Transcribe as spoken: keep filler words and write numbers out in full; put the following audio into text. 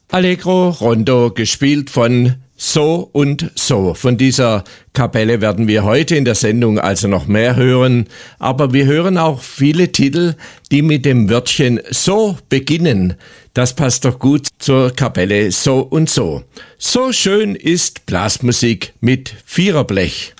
Allegro Rondo, gespielt von So und So. Von dieser Kapelle werden wir heute in der Sendung also noch mehr hören, aber wir hören auch viele Titel, die mit dem Wörtchen So beginnen. Das passt doch gut zur Kapelle So und So. So schön ist Blasmusik mit Viererblech.